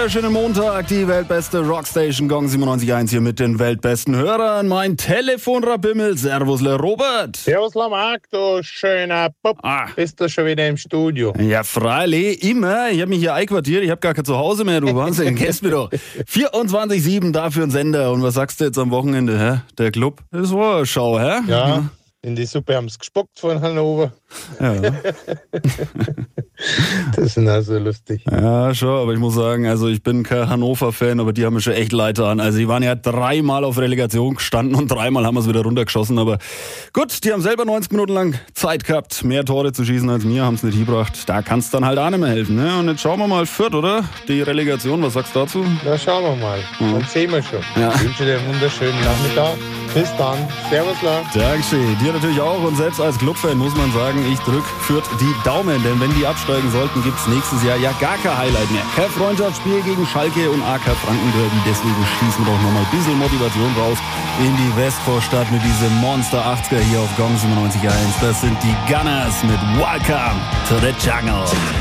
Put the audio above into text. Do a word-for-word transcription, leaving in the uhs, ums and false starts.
wunderschönen Montag, die weltbeste Rockstation Gong siebenundneunzig Komma eins hier mit den weltbesten Hörern. Mein Telefon rabimmelt. Servus, le Robert. Servus, la Marc, du schöner Bub. Ah. Bist du schon wieder im Studio? Ja, freilich, immer. Ich habe mich hier einquartiert, ich habe gar kein Zuhause mehr, du Wahnsinn, kennst mich doch. vierundzwanzig sieben dafür ein Sender. Und was sagst du jetzt am Wochenende, hä? Der Club? Das war eine Schau, hä? Ja, in die Suppe haben sie gespuckt von Hannover. Ja. Das ist also lustig. Ja, schon, aber ich muss sagen, also ich bin kein Hannover-Fan, aber die haben mir schon echt leid an. Also die waren ja dreimal auf Relegation gestanden und dreimal haben wir es wieder runtergeschossen. Aber gut, die haben selber neunzig Minuten lang Zeit gehabt, mehr Tore zu schießen als mir, haben es nicht hingebracht. Da kann es dann halt auch nicht mehr helfen. Ne? Und jetzt schauen wir mal Fürth, oder? Die Relegation, was sagst du dazu? Na, schauen wir mal. Mhm. Dann sehen wir schon. Ja. Ich wünsche dir einen wunderschönen Nachmittag. Bis dann. Servus, la. Dankeschön. Dir natürlich auch. Und selbst als Clubfan muss man sagen, ich drück Fürth die Daumen. Denn wenn die absteigen sollten, gibt's nächstes Jahr ja gar kein Highlight mehr. Kein Freundschaftsspiel gegen Schalke und A K Franken Derby. Deswegen schießen wir doch nochmal ein bisschen Motivation raus in die Westvorstadt mit diesem Monster achtziger hier auf Gong siebenundneunzig Komma eins. Das sind die Gunners mit Welcome to the Jungle.